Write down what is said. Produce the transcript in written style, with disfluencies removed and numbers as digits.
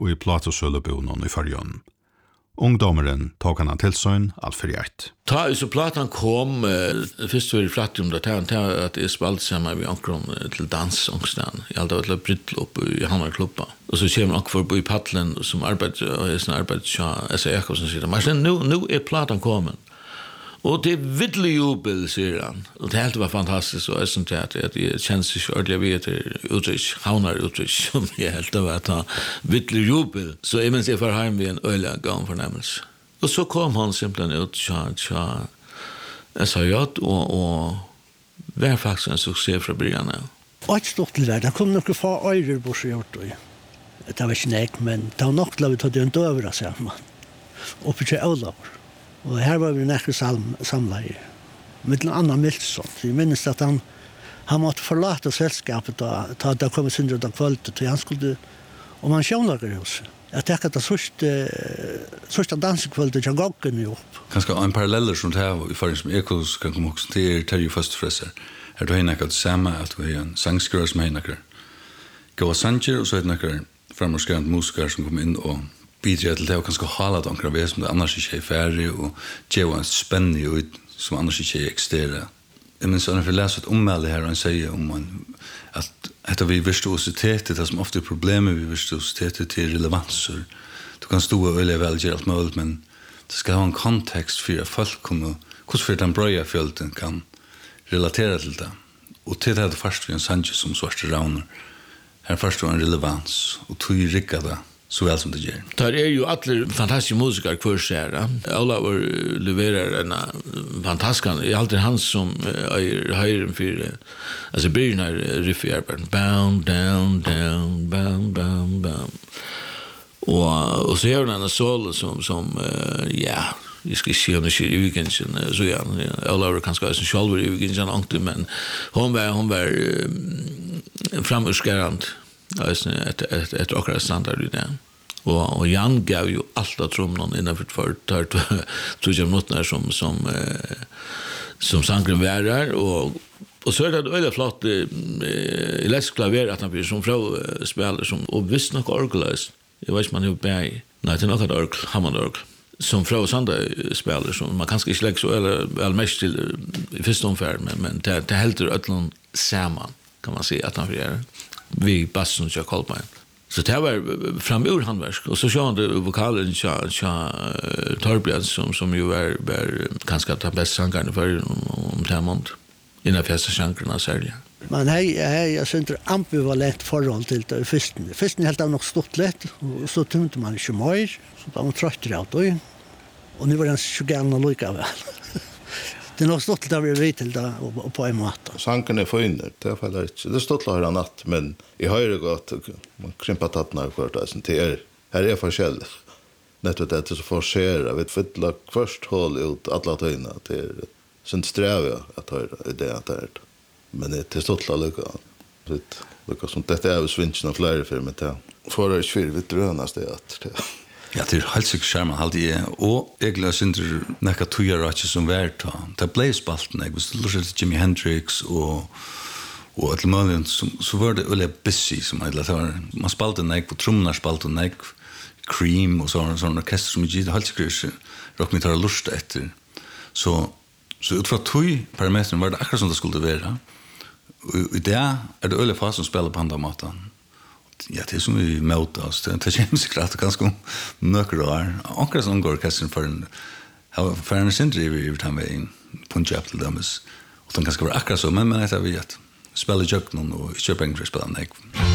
og i platosølebonen i Färjön. Ungdomeren tok han til søgn alt for hjert. Ta så platan kom, først var det flatt om det, at jeg spalte sammen med ankron til dansångstan. Jeg hadde vært til brytlopp i Hammarklubba. Og så kommer anker for i Paddelen som arbeider, og jeg arbeider til S.A. Jakobsen, sier han. Men nå platan kommet. Og det viddelig jubel, sier han. Og det helt var fantastisk, og jeg synes at jeg kjenner seg ordentlig ved til uttrykk, havner uttrykk, som jeg helt var at viddelig jubel. Så jeg minns jeg var hjemme ved en øyelig gang fornemmelse. Og så kom han simpelthen ut til SAJ, og var faktisk en suksess fra begynnelsen av. Og ikke stort til det kom noen få øyre bort og gjort det. Det var ikke nek, men det var nok til at vi tatt en døvere sammen. Oppe til Olav. Og her var vi nekker samlet med en annen Milsson. Jeg minnes at han måtte forlate selskapet da det kom synder av kvalitet, og han skulle, om han sjøvnager hos. Jeg tenker at det sørste dansekvalitet til goggen jo opp. Kanskje en paralleller som det her, i forhold som Ekos kan komme også til Terje Førstefresser. Her du har nekket det samme, at du har en sangskrøver som har nekket gåa sanger, og så har nekket fremmerskrevende musikere som kommer inn og bidrar til det, og kanskje hala det omkring ved som det annars ikke er ferdig, og gjør en spennende ut som annars ikke er eksisterer. Jeg minns at jeg leser et ommelde her, og han sier om at etter vi virtuositetet, det som ofte er problemet vi virtuositetet til relevanser. Du kan stå og øye vel gjøre alt mulig, men det skal ha en kontekst for at folk kommer, hvordan for den brøya fjølten kan relatera til det. Og til det er det først vi en sanje som svarte rauner. Her først var en relevans, og tog rikka det så vel som det gjør. Der er jo alle fantastiske musikere hver ser. Olav leverer en fantastisk, det er alltid han som er høyren for, altså byrjen her riff i arbeidet. Bound, down, down, bound, bound, bound. Og så gjør han en solo som ja, jeg skal si om det skjer i weekenden, så ja, Olav kanskje har sin sjølver i weekenden, men hun var framutskærende, etter akkurat standard i det. Og Jan gav jo alt av trommen innenfor for tog minutter som sangren var her, og så er det veldig flott elektrisk klaver at han blir som fra-spiller, og visst nok orgeløs. Jeg vet ikke man er jo bæg. Nei, det er nok et orgel, Hammond-orgel. Som fra Sanda-spiller, som man kanskje ikke legger så eller mest til i første omferd, men det helter ødelen sammen, kan man si, at han blir vi bassen til Kolbein. Så det var framur handverk. Og så så han det vokalen til Torbjørn, som jo var kanskje den beste sangeren for om det måned. Innan fjeste sjankrene særlig. Men jeg synes det er ambivalent forhold til det i fyrsten. Fyrsten helt av nok stort lett, og så tunte man ikke mer, så da man trøtter av det. Og nu var den 21 og lykke vel. Det er nok stort til å bli vidt til det på en måte. Sanken er forynner, det er feil ikke. Det er stort til å høre natt, men jeg hører godt, man krymper tattene av hvert, her er forskjellig. Nettopp det er så forserer, vi fyller først hål ut alle tøyene, det er sånn strev at høre det at det er det. Men det er stort til å lykke. Dette er jo svinsjen av flere filmer til. For det er ikke vi drønnes det at det er. Ja, det er helt sikkert skjermen, alltid er. Og egentlig synes jeg nekka tøyer ikke som vært. Det ble spalten, hvis du lurer til Jimi Hendrix og etter mulig, så var det veldig busy. Man spalte nek på trommene, spalte nek Cream og sånn orkester som ikke helt sikkert rock me tar lust etter. Så ut fra tøy-parameteren var det akkurat som det skulle være. Og i det er det veldig fast som spiller på andre måten. Ja, det er som vi møter oss. Det kommer sikkert ganske nøkker år. Akkurat som går orkesteren for en sindre i tar med en Punjab til dømes. Og den kan være akkurat så, men etter vi at spiller jøkken og ikke penger for å spille nek.